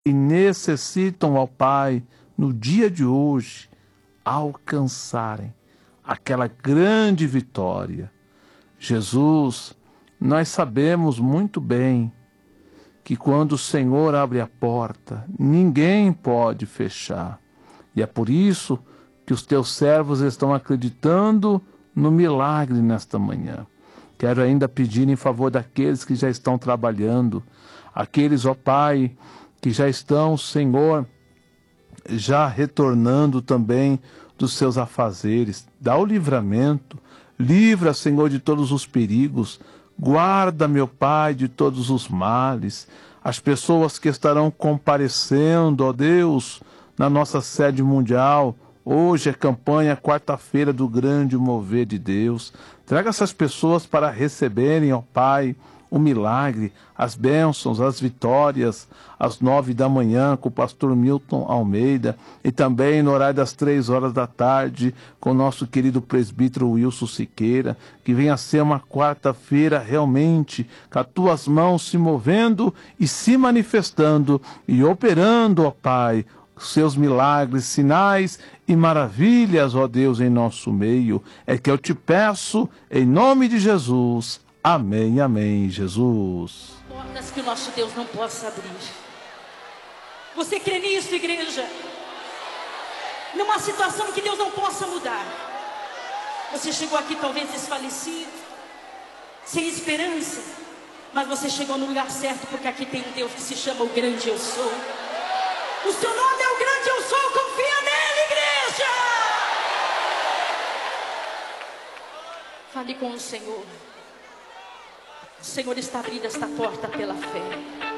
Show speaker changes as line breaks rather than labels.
e necessitam, ó Pai, no dia de hoje, alcançarem aquela grande vitória. Jesus, nós sabemos muito bem que quando o Senhor abre a porta, ninguém pode fechar. E é por isso que os teus servos estão acreditando no milagre nesta manhã. Quero ainda pedir em favor daqueles que já estão trabalhando, aqueles, ó Pai, que já estão, Senhor, já retornando também dos seus afazeres. Dá o livramento, livra, Senhor, de todos os perigos, guarda, meu Pai, de todos os males. As pessoas que estarão comparecendo, ó Deus, na nossa sede mundial, hoje é campanha, quarta-feira do grande mover de Deus. Traga essas pessoas para receberem, ó Pai, o milagre, as bênçãos, as vitórias, às 9 da manhã com o pastor Milton Almeida e também no horário das 3 horas da tarde com o nosso querido presbítero Wilson Siqueira, que venha a ser uma quarta-feira realmente com as tuas mãos se movendo e se manifestando e operando, ó Pai, seus milagres, sinais e maravilhas, ó Deus, em nosso meio. É que eu te peço, em nome de Jesus. Amém, amém, Jesus.
Portas que o nosso Deus não possa abrir. Você crê nisso, igreja? Numa situação que Deus não possa mudar. Você chegou aqui talvez desfalecido, sem esperança, mas você chegou no lugar certo, porque aqui tem um Deus que se chama o grande eu sou. O seu nome é o grande eu sou, confia nele, igreja! Fale com o Senhor. O Senhor está abrindo esta porta pela fé.